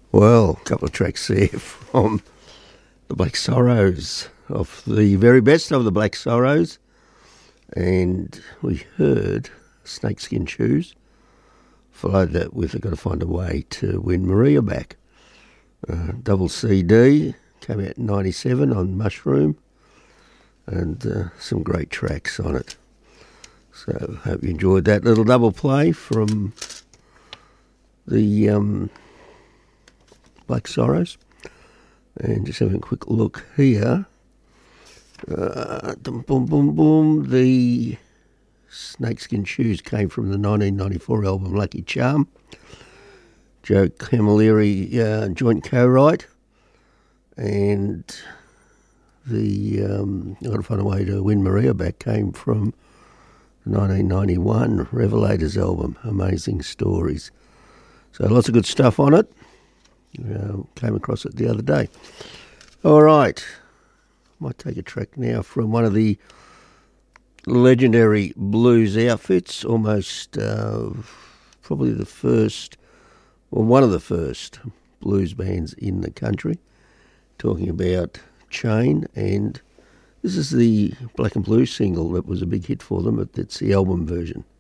Well, a couple of tracks there from the Black Sorrows, of the very best of the Black Sorrows. And we heard Snakeskin Shoes. Followed that with I've Got to Find a Way to Win Maria Back. Double CD, came out in 97 on Mushroom, and some great tracks on it. So hope you enjoyed that little double play from the Black Sorrows. And just having a quick look here. Boom, boom, boom. The Snakeskin Shoes came from the 1994 album Lucky Charm. Joe Camilleri joint co-write. And the I've Got to Find a Way to Win Maria Back came from the 1991 Revelators album, Amazing Stories. So lots of good stuff on it. Came across it the other day. All right. Might take a track now from one of the legendary blues outfits, almost probably the first, or one of the first blues bands in the country, talking about Chain, and this is the Black and Blue single that was a big hit for them, but it's the album version.